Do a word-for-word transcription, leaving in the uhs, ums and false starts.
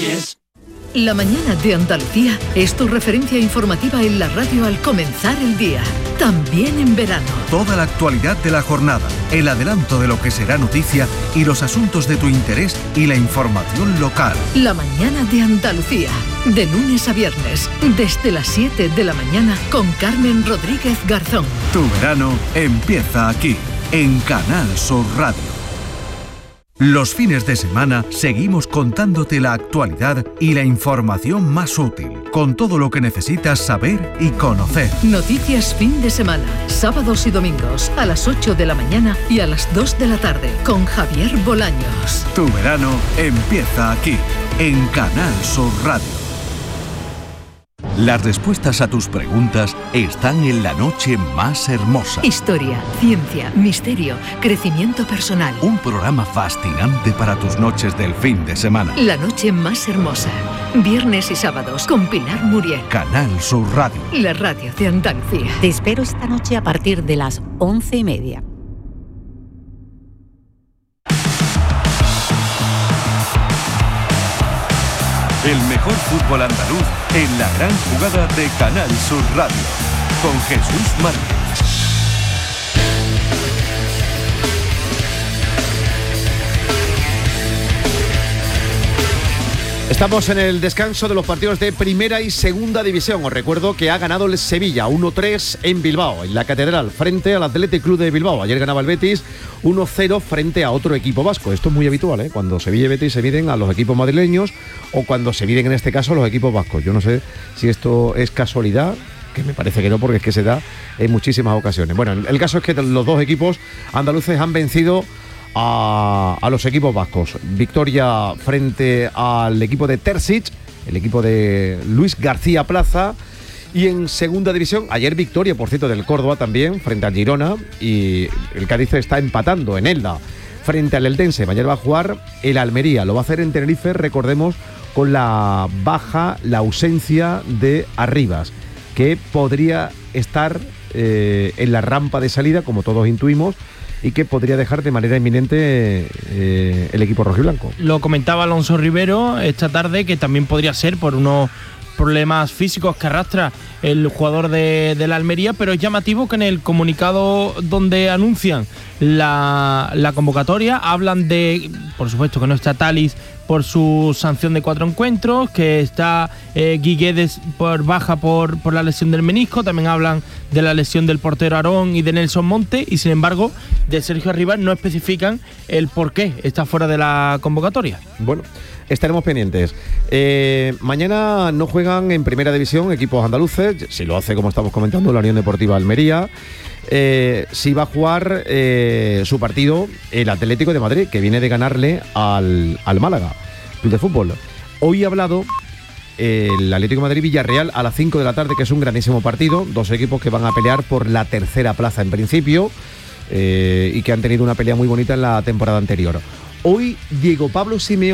Reyes. La mañana de Andalucía es tu referencia informativa en la radio al comenzar el día, también en verano. Toda la actualidad de la jornada, el adelanto de lo que será noticia y los asuntos de tu interés y la información local. La mañana de Andalucía, de lunes a viernes, desde las siete de la mañana con Carmen Rodríguez Garzón. Tu verano empieza aquí, en Canal Sur Radio. Los fines de semana seguimos contándote la actualidad y la información más útil, con todo lo que necesitas saber y conocer. Noticias fin de semana, sábados y domingos, a las ocho de la mañana y a las dos de la tarde, con Javier Bolaños. Tu verano empieza aquí, en Canal Sur Radio. Las respuestas a tus preguntas están en La Noche Más Hermosa. Historia, ciencia, misterio, crecimiento personal. Un programa fascinante para tus noches del fin de semana. La Noche Más Hermosa. Viernes y sábados con Pilar Muriel. Canal Sur Radio. La radio de Andalucía. Te espero esta noche a partir de las once y media. El mejor fútbol andaluz en la gran jugada de Canal Sur Radio, con Jesús Márquez. Estamos en el descanso de los partidos de Primera y Segunda División. Os recuerdo que ha ganado el Sevilla uno tres en Bilbao, en la Catedral, frente al Athletic Club de Bilbao. Ayer ganaba el Betis uno cero frente a otro equipo vasco. Esto es muy habitual, ¿eh? Cuando Sevilla y Betis se miden a los equipos madrileños o cuando se miden en este caso a los equipos vascos. Yo no sé si esto es casualidad, que me parece que no, porque es que se da en muchísimas ocasiones. Bueno, el caso es que los dos equipos andaluces han vencido A, a los equipos vascos. Victoria frente al equipo de Terzic, el equipo de Luis García Plaza. Y en segunda división, ayer victoria, por cierto, del Córdoba también, frente al Girona. Y el Cádiz está empatando en Elda frente al Eldense. Mañana va a jugar el Almería. Lo va a hacer en Tenerife, recordemos, con la baja, la ausencia de Arribas, que podría estar eh, en la rampa de salida, como todos intuimos, y que podría dejar de manera inminente eh, el equipo rojiblanco. Lo comentaba Alonso Rivero esta tarde, que también podría ser por unos problemas físicos que arrastra el jugador de, de la Almería, pero es llamativo que en el comunicado donde anuncian la, la convocatoria hablan de, por supuesto, que no está Talis por su sanción de cuatro encuentros, que está eh, Guiguedes por baja por, por la lesión del menisco, también hablan de la lesión del portero Aarón y de Nelson Monte, y sin embargo de Sergio Arribas no especifican el por qué está fuera de la convocatoria. Bueno, estaremos pendientes. Eh, mañana no juegan en Primera División equipos andaluces, si lo hace, como estamos comentando, la Unión Deportiva Almería. Eh, sí va a jugar eh, su partido el Atlético de Madrid, que viene de ganarle al, al Málaga Club de Fútbol. Hoy ha hablado el Atlético de Madrid-Villarreal a las cinco de la tarde, que es un grandísimo partido, dos equipos que van a pelear por la tercera plaza en principio, eh, y que han tenido una pelea muy bonita en la temporada anterior. Hoy Diego Pablo Simeone